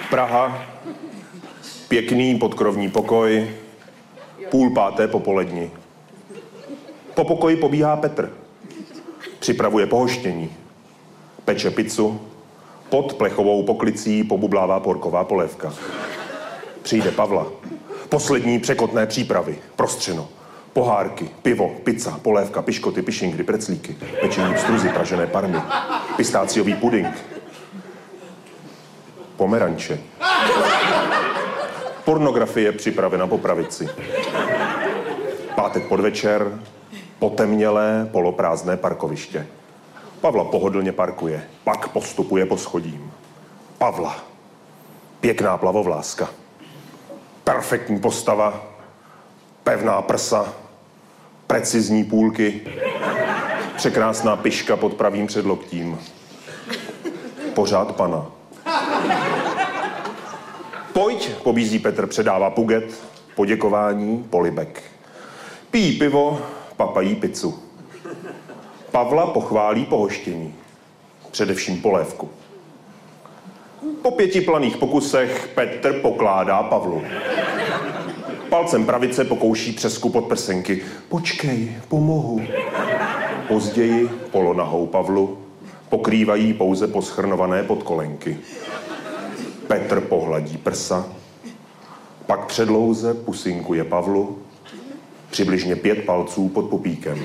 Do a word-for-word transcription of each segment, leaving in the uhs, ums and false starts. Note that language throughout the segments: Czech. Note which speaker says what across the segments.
Speaker 1: Praha, pěkný podkrovní pokoj, půl páté popolední. Po pokoji pobíhá Petr. Připravuje pohoštění. Peče pizzu. Pod plechovou poklicí pobublává porková polévka. Přijde Pavla. Poslední překotné přípravy. Prostřeno. Pohárky, pivo, pizza, polévka, piškoty, pišingry, preclíky, pečení pstruzy, pražené parmy, pistáciový puding, pomeranče. Pornografie připravena po pravici. Pátek podvečer, potemnělé, poloprázdné parkoviště. Pavla pohodlně parkuje, pak postupuje po schodím. Pavla. Pěkná plavovláska. Perfektní postava. Pevná prsa. Precizní půlky. Překrásná piška pod pravým předloktím. Pořád pana. Pojď, pobízí Petr, předává puget, poděkování, polibek. Pijí pivo, papají pizzu. Pavla pochválí pohoštění. Především polévku. Po pěti planých pokusech Petr pokládá Pavlu. Palcem pravice pokouší třesku podprsenky. Počkej, pomohu. Později polonahou Pavlu pokrývají pouze poschrnované podkolenky. Petr pohladí prsa, pak předlouze pusinkuje Pavlu, přibližně pět palců pod pupíkem.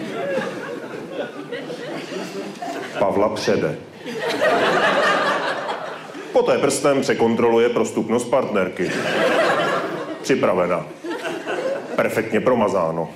Speaker 1: Pavla přede. Poté prstem překontroluje prostupnost partnerky. Připravena. Perfektně promazáno.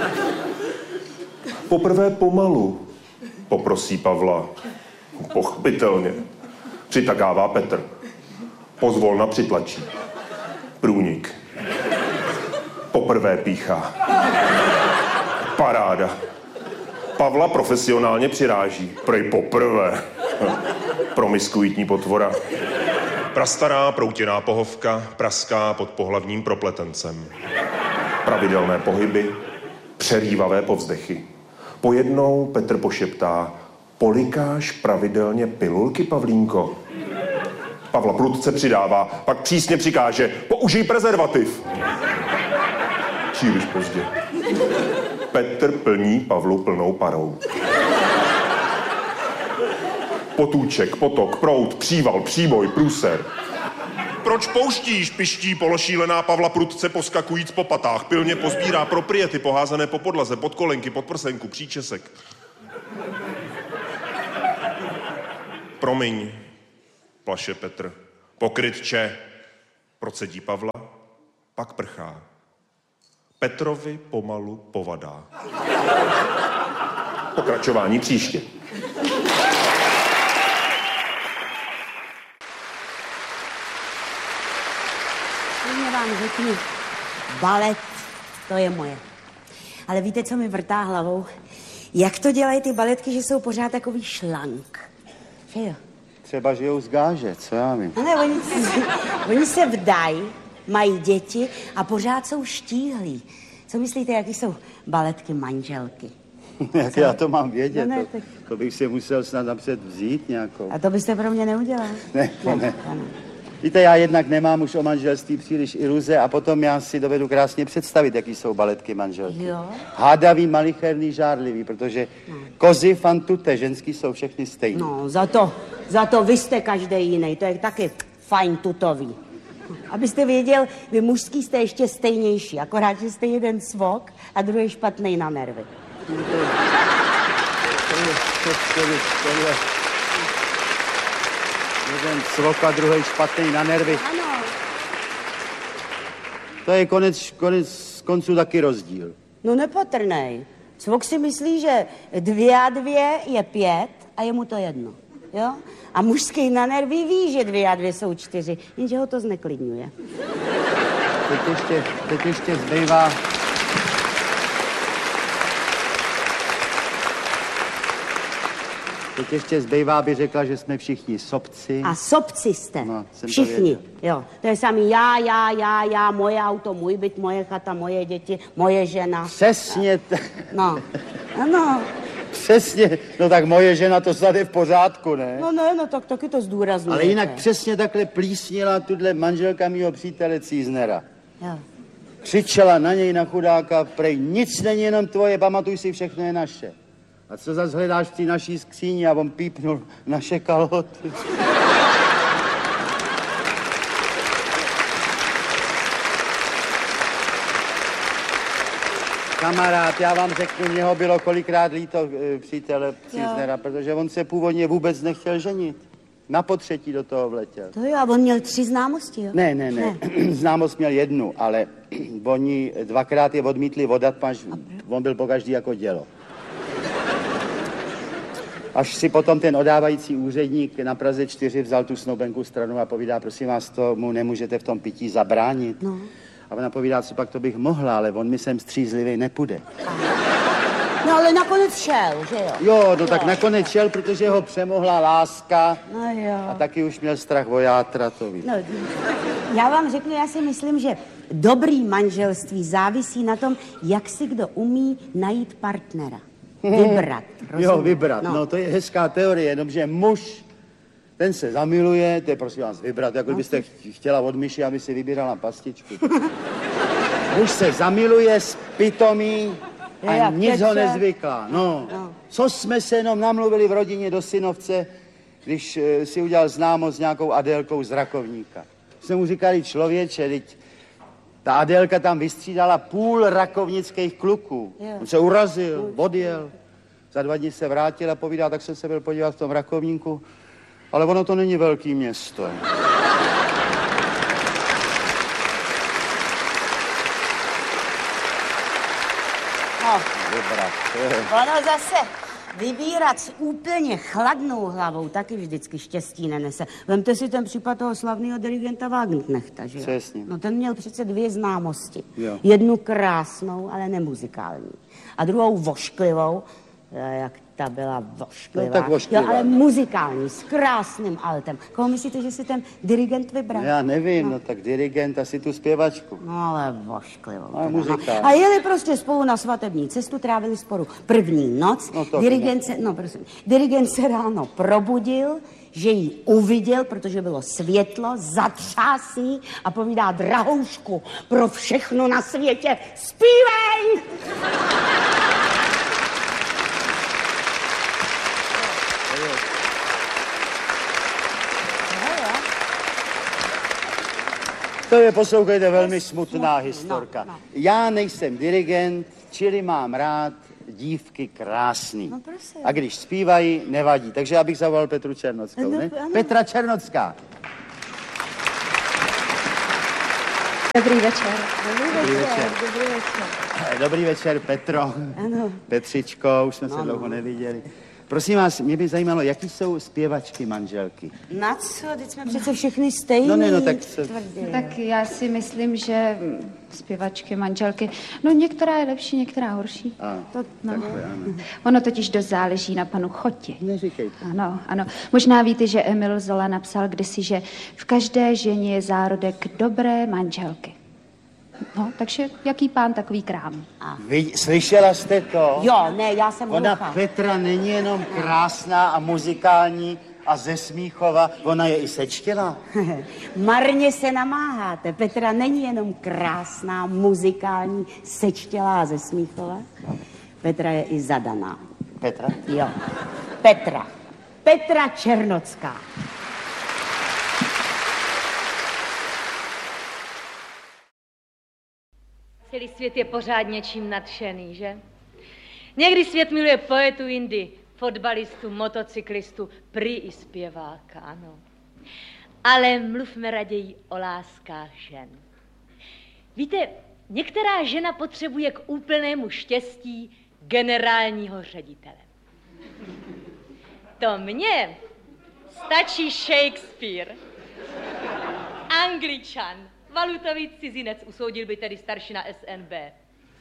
Speaker 1: Poprvé pomalu, poprosí Pavla. Pochopitelně. Přitakává Petr. Pozvolna přitlačí. Průnik. Poprvé píchá. Paráda. Pavla profesionálně přiráží. Prej poprvé. Promiskuitní potvora. Prastará proutěná pohovka praská pod pohlavním propletencem. Pravidelné pohyby, přerývavé povzdechy. Pojednou Petr pošeptá: polikáš pravidelně pilulky, Pavlínko? Pavla prudce přidává, pak přísně přikáže: použij prezervativ. Příliš pozdě. Petr plní Pavlu plnou parou. Potůček, potok, proud, příval, příboj, průser. Proč pouštíš, piští pološílená Pavla prudce poskakujíc po patách. Pilně pozbírá propriety poházené po podlaze, pod kolenky, pod prsenku, příčesek. Promiň, plaše Petr. Pokrytče, procedí Pavla, pak prchá. Petrovi pomalu povadá. Pokračování příště.
Speaker 2: Já vám řeknu, balet, to je moje. Ale víte, co mi vrtá hlavou? Jak to dělají ty baletky, že jsou pořád takový šlank? Že jo?
Speaker 3: Třeba žijou z gáže, co já vím.
Speaker 2: No ne, oni, oni se vdají, mají děti a pořád jsou štíhlí. Co myslíte, jaký jsou baletky manželky?
Speaker 3: Jak já to mám vědět?
Speaker 2: No ne,
Speaker 3: to,
Speaker 2: tak...
Speaker 3: to bych si musel snad napřed vzít nějakou.
Speaker 2: A to byste pro mě neudělal?
Speaker 3: Ne,
Speaker 2: ne.
Speaker 3: ne.
Speaker 2: ne.
Speaker 3: Víte, já jednak nemám už o manželství příliš iluze a potom já si dovedu krásně představit, jaký jsou baletky manželky.
Speaker 2: Jo?
Speaker 3: Hádavý, malicherný, žárlivý, protože no. Kozy, fantute, ženský jsou všechny stejné.
Speaker 2: No, za to, za to vy jste každý jiný, to je taky fajn tutový. Abyste věděl, vy mužský jste ještě stejnější, akorát, že jste jeden svok a druhý špatnej na nervy.
Speaker 3: Jeden svok a druhý špatný na nervy.
Speaker 2: Ano.
Speaker 3: To je konec, konec konců taky rozdíl.
Speaker 2: No nepatrnej. Svok si myslí, že dvě a dvě je pět a je mu to jedno. Jo? A mužský na nervy ví, že dvě a dvě jsou čtyři, jenže ho to zneklidňuje.
Speaker 3: Teď ještě, teď ještě zbývá... Teď ještě zbývá, aby řekla, že jsme všichni sobci.
Speaker 2: A sobci jste.
Speaker 3: No,
Speaker 2: všichni. Jo. To je samý já, já, já, já, moje auto, můj byt, moje chata, moje děti, moje žena.
Speaker 3: Přesně. T...
Speaker 2: No. Ano.
Speaker 3: Přesně, no tak moje žena to snad je v pořádku, ne?
Speaker 2: No ne, no tak taky to zdůrazňuje.
Speaker 3: Ale jinak přesně takhle plísnila tuhle manželka mýho přítele Cíznera.
Speaker 2: Jo.
Speaker 3: Křičela na něj, na chudáka, prej, nic není jenom tvoje, pamatuj si, všechno je naše. A co zas hledáš v té naší skříni? A on pípnul naše kalhoty. Kamarád, já vám řeknu, mě ho bylo kolikrát líto e, přítele Cíznera, protože on se původně vůbec nechtěl ženit. Na potřetí do toho vletěl.
Speaker 2: To jo, a on měl tři známosti, jo?
Speaker 3: Ne, ne, ne. ne. Známost měl jednu, ale oni dvakrát je odmítli vodat, paž on byl pokaždý jako dělo. Až si potom ten odávající úředník na Praze čtyři vzal tu snoubenku stranu a povídá, prosím vás, tomu nemůžete v tom pití zabránit. No. A ona povídá, co pak to bych mohla, ale on mi sem střízlivý nepůjde.
Speaker 2: No ale nakonec šel, že jo?
Speaker 3: Jo, no tak nakonec šel, protože ho přemohla láska.
Speaker 2: No jo.
Speaker 3: A taky už měl strach o játra, to víš.
Speaker 2: No, já vám řeknu, já si myslím, že dobrý manželství závisí na tom, jak si kdo umí najít partnera. Vybrat. Rozumím?
Speaker 3: Jo, vybrat. No. no, to je hezká teorie, jenomže muž, ten se zamiluje, to je prosím vás vybrat, jako byste chtěla od myši, aby si vybírala pastičku. Muž se zamiluje, spitomí a
Speaker 2: Já,
Speaker 3: nic
Speaker 2: Petře.
Speaker 3: ho nezvyklá. No.
Speaker 2: No.
Speaker 3: Co jsme se jenom namluvili v rodině do synovce, když uh, si udělal známost s nějakou Adélkou z Rakovníka. Jsme mu říkali, člověče, teď ta Adélka tam vystřídala půl rakovnických kluků.
Speaker 2: Jo.
Speaker 3: On se urazil, odjel. Za dva dny se vrátil a povídá, tak jsem se byl podívat v tom Rakovníku, ale ono to není velký město.
Speaker 2: No.
Speaker 3: Vybrat.
Speaker 2: Ono zase vybírat s úplně chladnou hlavou taky vždycky štěstí nenese. Vemte si ten případ toho slavného dirigenta Wagenknechta, že jo?
Speaker 3: Přesně.
Speaker 2: No ten měl přece dvě známosti.
Speaker 3: Jo.
Speaker 2: Jednu krásnou, ale nemuzikální. A druhou vošklivou, jak ta byla vošklivá.
Speaker 3: No tak vošklivá.
Speaker 2: Jo, ale muzikální, s krásným altem. Koho myslíte, že si ten dirigent vybral?
Speaker 3: Já nevím, no. no tak dirigent asi tu zpěvačku.
Speaker 2: No ale vošklivou.
Speaker 3: Ale muzikální.
Speaker 2: A jeli prostě spolu na svatební cestu, trávili spolu první noc.
Speaker 3: No to
Speaker 2: dirigent, se, no, prosím, dirigent se ráno probudil, že ji uviděl, protože bylo světlo, zatřásí a povídá, drahoušku, pro všechno na světě zpívej!
Speaker 3: To je, poslouchejte, velmi smutná
Speaker 2: smutný,
Speaker 3: historka.
Speaker 2: no, no.
Speaker 3: Já nejsem dirigent, čili mám rád dívky krásný.
Speaker 2: No, prosím.
Speaker 3: A když zpívají, nevadí. Takže já bych zavolal Petru Černockou,
Speaker 2: No,
Speaker 3: ne?
Speaker 2: ano.
Speaker 3: Petra Černocká.
Speaker 4: Dobrý večer.
Speaker 2: Dobrý
Speaker 3: večer.
Speaker 2: Dobrý večer.
Speaker 3: Dobrý večer, Petro.
Speaker 2: Ano.
Speaker 3: Petřičko, už jsme se
Speaker 2: Ano.
Speaker 3: dlouho neviděli. Prosím vás, mě by zajímalo, jaký jsou zpěvačky manželky.
Speaker 2: Na co? Teď jsme přece všechny stejný.
Speaker 3: No ne, no tak se-
Speaker 2: tvrdě.
Speaker 4: Tak já si myslím, že mm, zpěvačky, manželky, no některá je lepší, některá horší.
Speaker 3: A,
Speaker 2: To-
Speaker 4: No.
Speaker 3: takhle, ano.
Speaker 4: Ono totiž dost záleží na panu Chotě.
Speaker 3: Neříkejte.
Speaker 4: Ano, ano. Možná víte, že Emil Zola napsal kdysi, že v každé ženě je zárodek dobré manželky. No, takže jaký pán, takový krám.
Speaker 3: Vy, slyšela jste to?
Speaker 2: Jo, ne, já jsem
Speaker 3: Ona
Speaker 2: hluchá.
Speaker 3: Petra není jenom krásná a muzikální a ze Smíchova, ona je i sečtělá.
Speaker 2: Marně se namáháte. Petra není jenom krásná, muzikální, sečtělá ze Smíchova. Petra je i zadaná.
Speaker 3: Petra?
Speaker 2: Jo. Petra. Petra Černocká.
Speaker 5: Celý svět je pořád něčím nadšený, že? Někdy svět miluje poetu Indy, fotbalistu, motocyklistu, prý i zpěváka, ano. Ale mluvme raději o láskách žen. Víte, některá žena potřebuje k úplnému štěstí generálního ředitele. To mně stačí Shakespeare, Angličan, valutový cizinec, usoudil by tedy staršina S N B.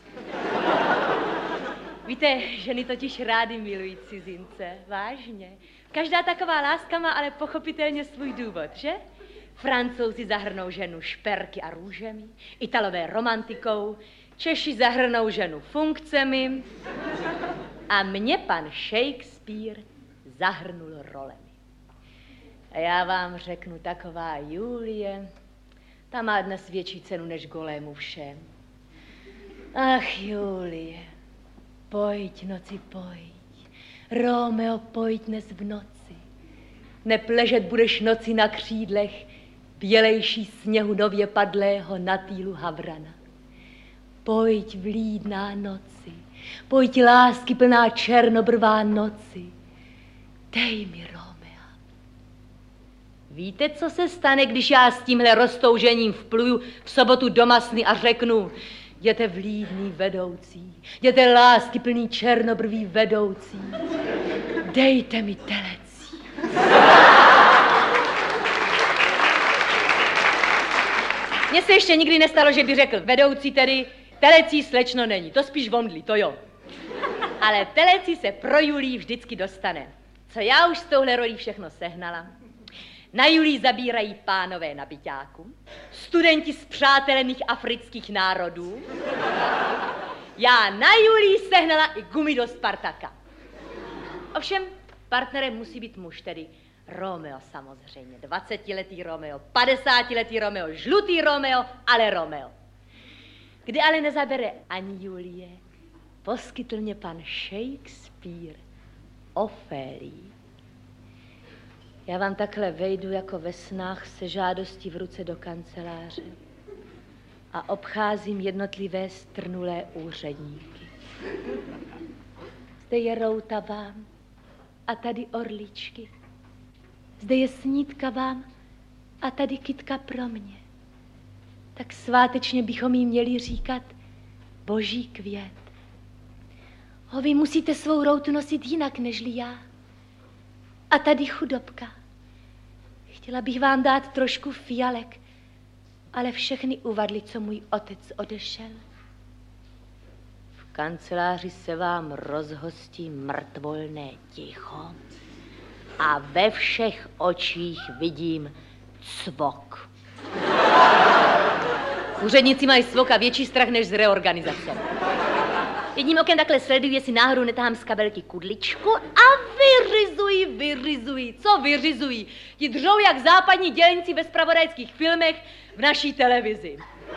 Speaker 5: Víte, ženy totiž rády milují cizince, vážně. Každá taková láska má ale pochopitelně svůj důvod, že? Francouzi zahrnou ženu šperky a růžemi, Italové romantikou, Češi zahrnou ženu funkcemi A mě pan Shakespeare zahrnul rolemi. A já vám řeknu, taková Julie, ta má dnes větší cenu než golému všem. Ach, Julie, pojď, noci, pojď. Romeo, pojď dnes v noci. Nepležet budeš noci na křídlech, bělejší sněhu nově padlého na týlu havrana. Pojď, vlídná noci, pojď, lásky plná černobrvá noci. Dej mi Romea. Víte, co se stane, když já s tímhle roztoužením vpluju v sobotu do Masny a řeknu: jděte vlídný vedoucí, jděte lásky plný černobrví vedoucí, dejte mi telecí. Mně se ještě nikdy nestalo, že by řekl vedoucí tedy, telecí slečno není, to spíš vomdlí, to jo. Ale telecí se pro Julii vždycky dostane. Co já už s touhle rolí všechno sehnala. Na Julii zabírají pánové na byťáku, studenti z přátelených afrických národů. Já na Julii sehnala i gumy do Spartaka. Ovšem, partnerem musí být muž, tedy Romeo samozřejmě. Dvacetiletý Romeo, padesátiletý Romeo, žlutý Romeo, ale Romeo. Kde ale nezabere ani Julie, poskytl mě pan Shakespeare Ofélii. Já vám takhle vejdu jako ve snách se žádostí v ruce do kanceláře a obcházím jednotlivé strnulé úředníky. Zde je routa vám a tady orličky. Zde je snídka vám a tady kytka pro mě. Tak svátečně bychom jí měli říkat boží květ. Ho, vy musíte svou routu nosit jinak nežli já. A tady chudobka. Chtěla bych vám dát trošku fialek, ale všechny uvadly, co můj otec odešel. V kanceláři se vám rozhostí mrtvolné ticho a ve všech očích vidím cvok. Úředníci mají cvok a větší strach než z reorganizace. Jedním okem takhle sleduji, jestli náhodou netahám z kabelky kudličku a vyřizují, vyřizují. Co vyřizují? Ti dřou jak západní dělníci ve zpravodajských filmech v naší televizi.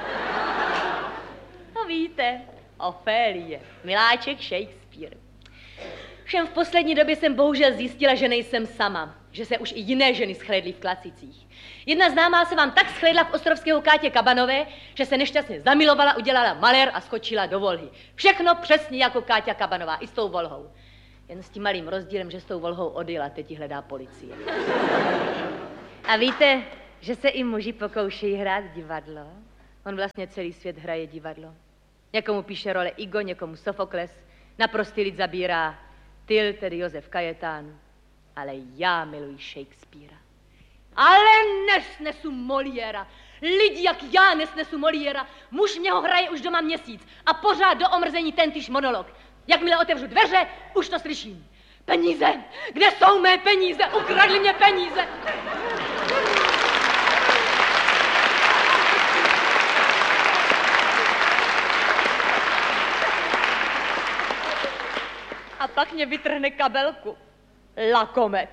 Speaker 5: No víte, Ofélie, miláček Shakespeare. Všem v poslední době jsem bohužel zjistila, že nejsem sama, že se už i jiné ženy schlédly v Klacicích. Jedna známá se vám tak schlédla v ostrovského Kátě Kabanové, že se nešťastně zamilovala, udělala malér a skočila do Volhy. Všechno přesně jako Káťa Kabanová, i s tou Volhou. Jen s tím malým rozdílem, že s tou Volhou odjela, teď ji hledá policie. A víte, že se i muži pokoušejí hrát divadlo? On vlastně celý svět hraje divadlo. Někomu píše role Igo, někomu Sofokles, na prostý lid zabírá Tyl, tedy Josef Kajetán, ale já miluji Shakespearea. Ale nesnesu Moliéra. Lidi jak já nesnesu Moliéra. Muž mě ho hraje už doma měsíc a pořád do omrzení tentýž monolog. Jakmile otevřu dveře, už to slyším. Peníze! Kde jsou mé peníze? Ukradli mě peníze! A pak mě vytrhne kabelku. Lakomec.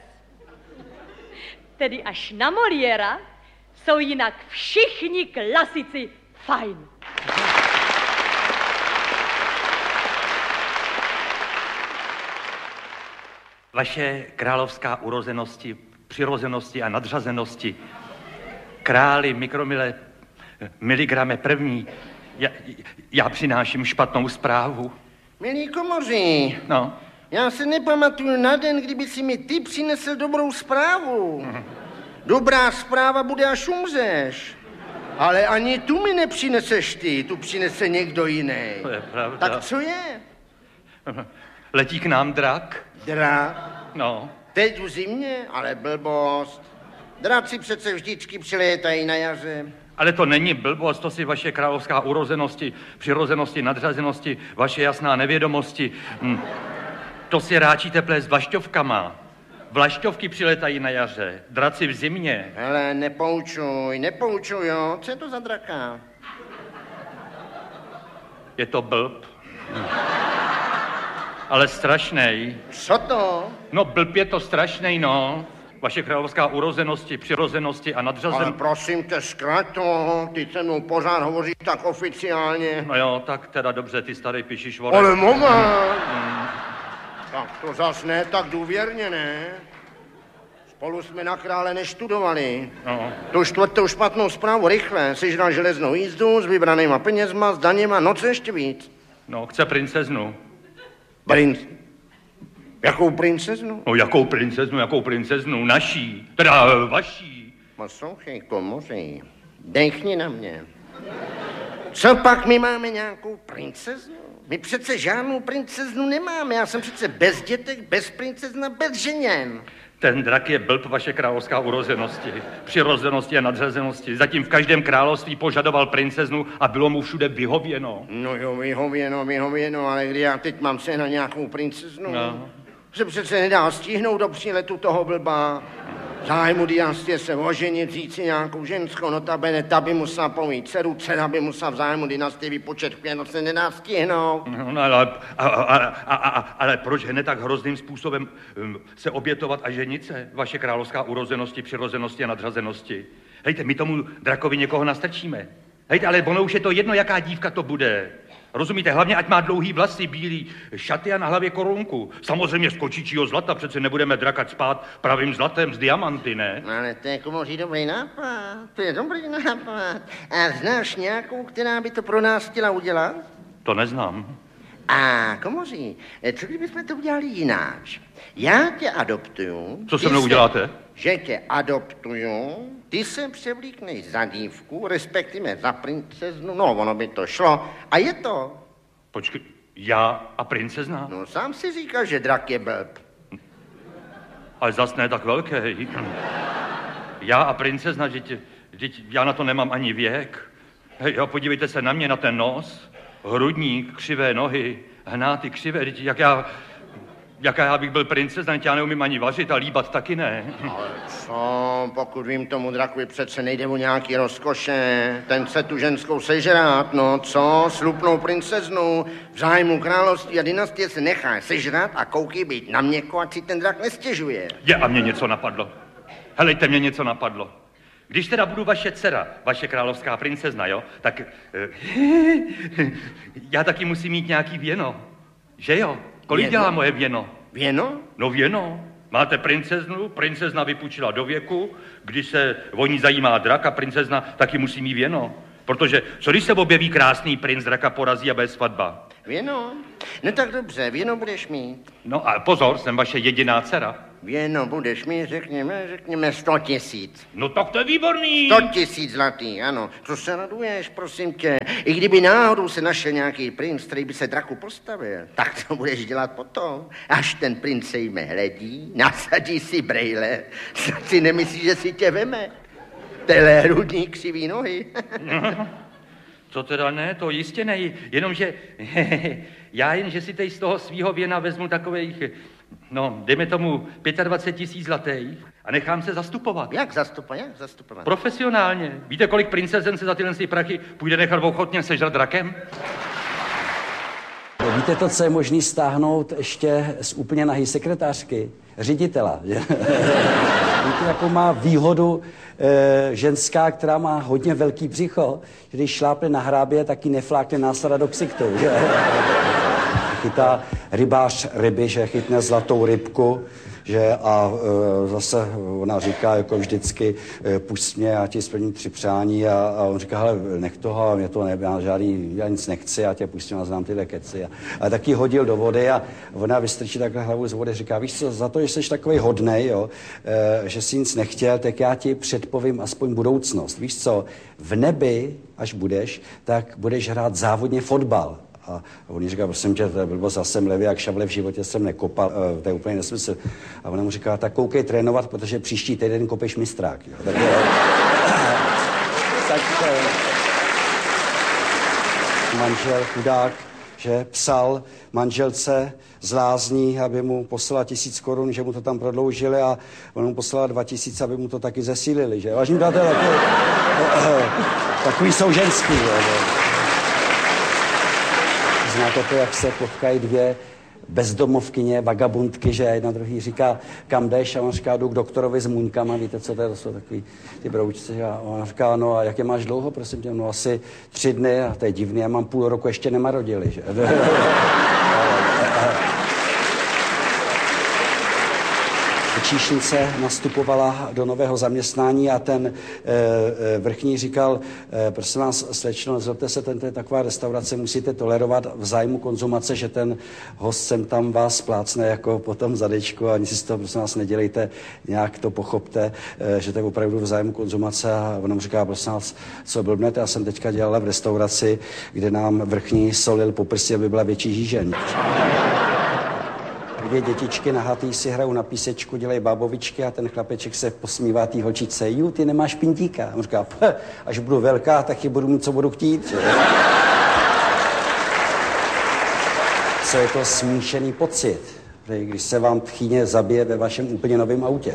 Speaker 5: Tedy až na Moliéra jsou jinak všichni klasici fajn.
Speaker 6: Vaše královská urozenosti, přirozenosti a nadřazenosti, králi mikromile, miligrame první, já, já přináším špatnou zprávu.
Speaker 7: Milí komoři,
Speaker 6: No.
Speaker 7: já se nepamatuju na den, kdyby si mi ty přinesl dobrou zprávu. Dobrá zpráva bude, až umřeš. Ale ani tu mi nepřineseš ty, tu přinese někdo jiný.
Speaker 6: To je pravda.
Speaker 7: Tak co je?
Speaker 6: Letí k nám drak?
Speaker 7: Drak?
Speaker 6: No.
Speaker 7: Teď v zimě, ale blbost. Draci přece vždycky přilétají na jaře.
Speaker 6: Ale to není blbost, to si vaše královská urozenosti, přirozenosti, nadřazenosti, vaše jasná nevědomosti. Hm. To si ráčíte plést vlašťovkama. Vlašťovky přiletají na jaře, draci v zimě.
Speaker 7: Hele, nepoučuj, nepoučuj, jo. Co je to za draka?
Speaker 6: Je to blb. Ale strašnej.
Speaker 7: Co to?
Speaker 6: No blb je to strašnej, no. Vaše královská urozenosti, přirozenosti a nadřazen...
Speaker 7: Ale prosím tě, zkrať to, ty se mnou pořád hovoříš tak oficiálně.
Speaker 6: No jo, tak teda dobře, ty starý pišišvorek.
Speaker 7: Ale moment! Hmm. Tak to zas ne tak důvěrně, ne? Spolu jsme na krále neštudovali.
Speaker 6: No.
Speaker 7: Tu čtvrtou špatnou zprávu rychle. Sežral železnou jízdu s vybranýma penězma, s daněma, no co ještě víc?
Speaker 6: No, chce princeznu.
Speaker 7: Princ... Jakou princeznu?
Speaker 6: No, jakou princeznu, jakou princeznu? Naší, teda vaší.
Speaker 7: Poslouchej, komoři, dechni na mě. Co pak my máme nějakou princeznu? My přece žádnou princeznu nemáme. Já jsem přece bez dětek, bez princezna, bez ženěn.
Speaker 6: Ten drak je blb, vaše královská urozenosti, přirozenosti a nadřazenosti. Zatím v každém království požadoval princeznu a bylo mu všude vyhověno.
Speaker 7: No jo, vyhověno, vyhověno, ale kdy já teď mám se na nějakou princeznu?
Speaker 6: No.
Speaker 7: Se přece nedá stihnout do příletu toho blba. Zájmu dynastie se oženit, říct si nějakou ženskou, notabene, ta by musela pomít dceru, dcera by musela v zájmu dynastie vypočet chvěn, no se nedá stihnout.
Speaker 6: No, ale, a, a, a, a, ale proč hned tak hrozným způsobem um, se obětovat a ženit se, vaše královská urozenosti, přirozenosti a nadřazenosti? Hejte, my tomu drakovi někoho nastrčíme. Hejte, ale ono už je to jedno, jaká dívka to bude. Rozumíte, hlavně ať má dlouhý vlasy, bílý šaty a na hlavě korunku. Samozřejmě z kočičího zlata, přece nebudeme drakat spát pravým zlatem z diamanty, ne?
Speaker 7: Ale to je komoří dobrý nápad, to je dobrý nápad. A znáš nějakou, která by to pro nás chtěla udělat?
Speaker 6: To neznám.
Speaker 7: A komoří, co kdybychom to udělali jináč? Já tě adoptuju.
Speaker 6: Co se mnou uděláte?
Speaker 7: Že tě adoptuju, ty se převlíkneš za dívku, respektive za princeznu, no ono by to šlo. A je to.
Speaker 6: Počkej, já a princezna?
Speaker 7: No sám si říkal, že drak je blb.
Speaker 6: Ale zas ne tak velký. Já a princezna, že tě, že tě, já na to nemám ani věk. Hej, jo, podívejte se na mě, na ten nos, hrudník, křivé nohy, hnáty křivé, jak já... Jaká já bych byl princezna, já neumím ani vařit a líbat taky ne.
Speaker 7: Ale co, pokud vím, tomu drakovi přece nejde o nějaký rozkoše. Ten chce tu ženskou sežrát, no co, slupnou princeznu, v zájmu království a dynastie se nechá sežrat a koukej být na měko, ať si ten drak nestěžuje.
Speaker 6: Je, a mě něco napadlo. Helejte, mě něco napadlo. Když teda budu vaše dcera, vaše královská princezna, jo, tak já taky musím mít nějaký věno, že jo? Kolik
Speaker 7: věno?
Speaker 6: dělá moje věno?
Speaker 7: Věno?
Speaker 6: No věno. Máte princeznu, princezna vypučila do věku, když se o ní zajímá drak a princezna taky musí mít věno. Protože co když se objeví krásný princ, draka porazí a bude svatba?
Speaker 7: Věno? No tak dobře, věno budeš mít.
Speaker 6: No a pozor, jsem vaše jediná dcera.
Speaker 7: Věno budeš mít, řekněme, řekněme sto tisíc.
Speaker 6: No tak to je výborný.
Speaker 7: Sto tisíc zlatý, ano. Co se raduješ, prosím tě? I kdyby náhodou se našel nějaký princ, který by se draku postavil, tak to budeš dělat potom. Až ten princ se jme hledí, nasadí si brejle, si nemyslíš, že si tě veme? Tele hrudní křivý nohy.
Speaker 6: To teda ne, to jistě ne, jenomže já jen, že si teď z toho svýho věna vezmu takových, no, dejme tomu dvacet pět tisíc zlatých a nechám se zastupovat.
Speaker 7: Jak zastupovat, jak zastupovat?
Speaker 6: Profesionálně. Víte, kolik princezen se za tyhle si prachy půjde nechat ochotně sežrat drakem?
Speaker 8: Víte to, co je možný stáhnout ještě z úplně nahý sekretářky? Ředitela. Víte, jakou má výhodu e, ženská, která má hodně velký břicho, že když šlápne na hrábě, tak ji neflákne násada do ksichtu. Že? Chytá rybář ryby, že chytne zlatou rybku, že a e, zase ona říká jako vždycky, e, pusť mě, já ti splním tři přání a, a on říká, hele, nech toho, mě to ne, já žádný, já nic nechci, já tě pustím a znám tyhle keci. A, a tak ji hodil do vody a ona vystrčí takhle hlavu z vody, říká, víš co, za to, že jsi takovej hodnej, jo, e, že jsi nic nechtěl, tak já ti předpovím aspoň budoucnost. Víš co, v nebi, až budeš, tak budeš hrát závodně fotbal. A on jí říká, prosím tě, to je blbost, já jsem levý jak šavle, v životě jsem nekopal, to je úplně nesmysl. A ona mu říká, tak koukej trénovat, protože příští týden kopeš mistrák. Jo. Tak, jo. tak manžel chudák, že psal manželce z lázní, aby mu poslala tisíc korun, že mu to tam prodloužili a on mu poslala dva tisíce, aby mu to taky zesílili, že? Vážení přátelé, takový jsou ženský, jo. Znáte to, jak se potkají dvě bezdomovkyně, vagabundky, že jedna druhý říká, kam jdeš? A on říká, jdu k doktorovi s muňkama, víte, co to je, to jsou takový ty broučci. A on říká, no a jak je máš dlouho, prosím tě, no asi tři dny, a to je divný, já mám půl roku, ještě nemarodili, že? Číšnice nastupovala do nového zaměstnání a ten e, vrchní říkal, e, prosím vás, slečno, nezlobte se, tento je taková restaurace, musíte tolerovat v zájmu konzumace, že ten host sem tam vás plácne jako po tom zadečku a nic si z toho, prosím vás, nedělejte, nějak to pochopte, e, že to je opravdu v zájmu konzumace a on nám říká, prosím vás, co blbnete, já jsem teďka dělala v restauraci, kde nám vrchní solil po prsi, aby byla větší žížeň. Dvě dětičky nahatý si hrajou na písečku, dělají bábovičky a ten chlapeček se posmívá tý holčičce. Ju, ty nemáš pintíka. On říká, až budu velká, tak ji budu mít, co budu chtít. Co je to smíšený pocit, když se vám tchýně zabije ve vašem úplně novém autě.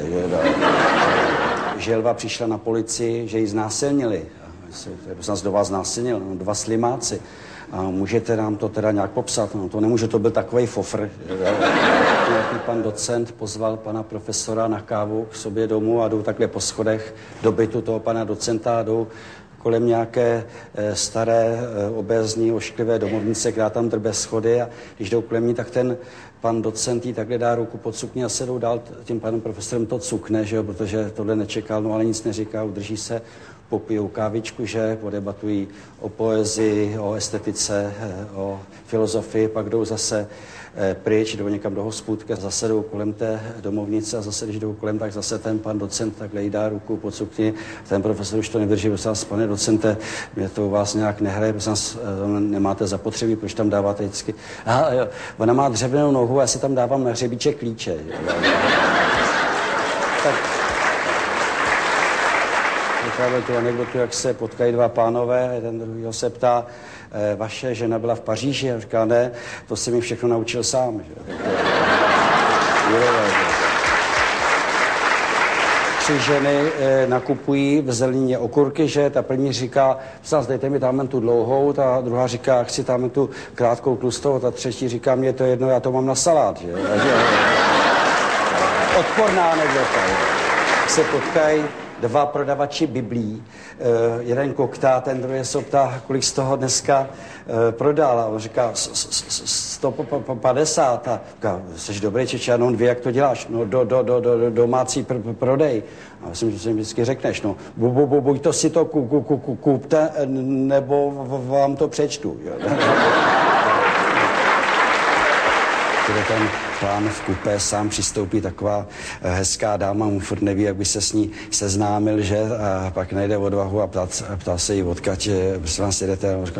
Speaker 8: Želva přišla na policii, že ji znásilnili. Prosím, kdo vás znásilnil? No, dva slimáci. A můžete nám to teda nějak popsat? No, to nemůže, to byl takovej fofr. Nějaký pan docent pozval pana profesora na kávu k sobě domů a jdou takhle po schodech do bytu toho pana docenta a jdou kolem nějaké e, staré, e, obézní, ošklivé domovnice, která tam drbe schody a když jdou kolem ní, tak ten pan docent jí takhle dá ruku pod sukni a se jdou dál, tím panem profesorem to cukne, že jo, protože tohle nečekal, no ale nic neříká, udrží se, popijou kávičku, že podebatují o poezii, o estetice, o filozofii, pak jdou zase pryč, jdou někam do hospůdky, zase jdou kolem té domovnice a zase, když jdou kolem, tak zase ten pan docent takhle jí dá ruku pod sukni. Ten profesor už to nevydrží, prosím vás, pane docente, mě to u vás nějak nehraje, prosím vás, nemáte zapotřebí, proč tam dáváte vždycky? Aha, jo, ona má dřevěnou nohu, já si tam dávám na hřebíček klíče. Tak vyprávěl tu anekdotu, jak se potkají dva pánové, jeden druhýho se ptá, e, vaše žena byla v Paříži? A říká, ne, to se mi všechno naučil sám. Že? Tři ženy e, nakupují v zelenině okurky, že ta první říká, snad dejte mi tam tu dlouhou, ta druhá říká, chci tam tu krátkou tlustou, ta třetí říká, mě to jedno, já to mám na salát. Že? Takže, odporná anekdota. Se potkají dva prodavači biblí, e, jeden koktá, ten druhý se ptá, kolik z toho dneska e, prodal. A on říká, sto padesát. A říká, jsi dobrý Čeče, ano, on ví, jak to děláš. No, do, do, do, do, domácí pr- pr- prodej. A myslím, že si vždycky řekneš, no, bu, bu, bu, buď to si to ku, ku, ku, kupte, nebo vám to přečtu. Kde ten pán v kupé sám přistoupí taková hezká dáma, mu furt neví, jak by se s ní seznámil, že? A pak najde odvahu a ptá, ptá se jí, odkud, prosím vás, jedete?